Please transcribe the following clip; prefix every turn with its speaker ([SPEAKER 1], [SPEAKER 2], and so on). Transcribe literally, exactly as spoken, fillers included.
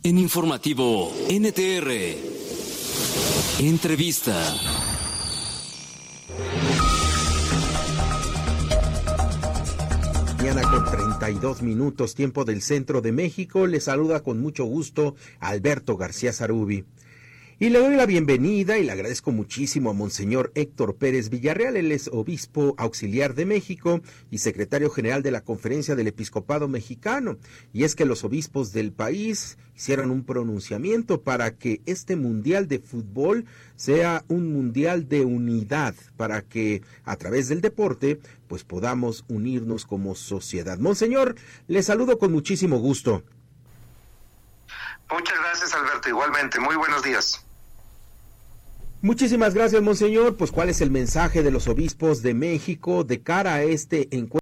[SPEAKER 1] En Informativo N T R, entrevista.
[SPEAKER 2] Mañana con treinta y dos minutos, tiempo del centro de México, le saluda con mucho gusto Alberto García Zarubi. Y le doy la bienvenida y le agradezco muchísimo a Monseñor Héctor Pérez Villarreal. Él es obispo auxiliar de México y secretario general de la Conferencia del Episcopado Mexicano. Y es que los obispos del país hicieron un pronunciamiento para que este Mundial de Fútbol sea un Mundial de unidad, para que a través del deporte pues podamos unirnos como sociedad. Monseñor, le saludo con muchísimo gusto.
[SPEAKER 3] Muchas gracias, Alberto, igualmente. Muy buenos días.
[SPEAKER 2] Muchísimas gracias, Monseñor. Pues, ¿cuál es el mensaje de los obispos de México de cara a este encuentro